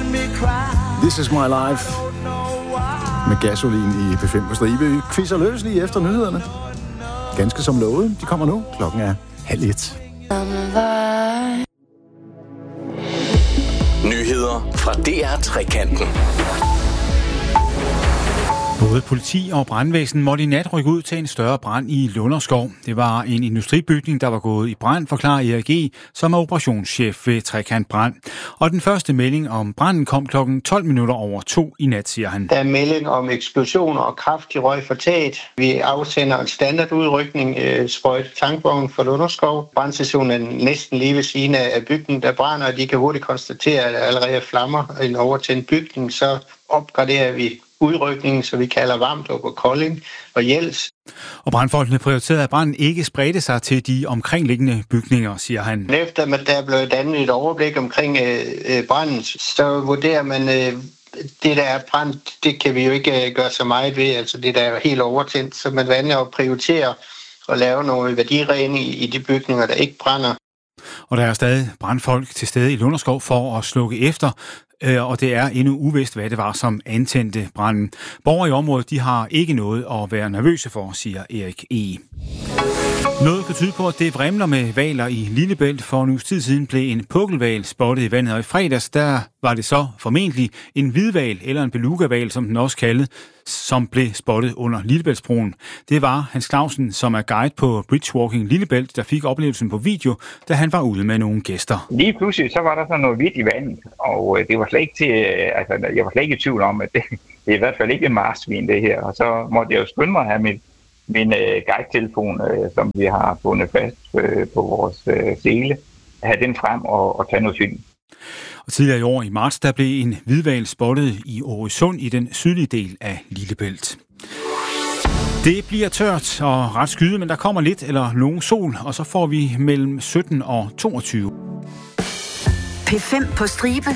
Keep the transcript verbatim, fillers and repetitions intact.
This is my life. Med gasolin i P fem på stribe. Vi quizzer løs lige efter nyhederne. Ganske som lovet. De kommer nu. Klokken er halv et. Nyheder fra D R Trekanten. Både politi og brandvæsen måtte i nat rykke ud til en større brand i Lunderskov. Det var en industribygning, der var gået i brand, forklarer Erik E., som er operationschef ved Trekant Brand. Og den første melding om branden kom klokken tolv minutter over to i nat, siger han. Der er melding om eksplosioner og kraftig røg fra taget. Vi afsender en standardudrykning, sprøjt tankvogn for Lunderskov. Brandstationen er næsten lige ved siden af bygningen, der brænder, og de kan hurtigt konstatere, at der allerede er flammer en overtændt bygning. Så opgraderer vi udrykningen, så vi kalder Vamdrup og Kolding og Jels. Og brandfolkene prioriterede, at branden ikke spredte sig til de omkringliggende bygninger, siger han. Efter at der blev dannet et overblik omkring øh, branden, så vurderer man, øh, det der er brand, det kan vi jo ikke øh, gøre så meget ved, altså det der er helt overtændt, så man vælger at prioritere og lave nogle værdiregning i, i de bygninger, der ikke brænder. Og der er stadig brandfolk til stede i Lunderskov for at slukke efter, og det er endnu uvist, hvad det var, som antændte branden. Borgere i området, de har ikke noget at være nervøse for, siger Erik E. Noget kan tyde på, at det vrimler med hvaler i Lillebælt. For en uges tid siden blev en pukkelhval spottet i vandet, og i fredags, der var det så formentlig en hvidhval, eller en belugahval, som den også kaldede, som blev spottet under Lillebæltsbroen. Det var Hans Clausen, som er guide på Bridgewalking Lillebælt, der fik oplevelsen på video, da han var ude med nogle gæster. Lige pludselig så var der sådan noget hvidt i vandet, og det var slet ikke til, altså jeg var slet ikke i tvivl om, at det, det er i hvert fald ikke en marsvin det her, og så måtte jeg jo skynde mig at have mit min øh, guide-telefon, øh, som vi har fundet fast øh, på vores øh, sele, have den frem og, og tage noget film. Og tidligere i år i marts, der blev en hvidhval spottet i Årøsund i den sydlige del af Lillebælt. Det bliver tørt og ret skyde, men der kommer lidt eller nogen sol, og så får vi mellem sytten og toogtyve. P fem på stribe.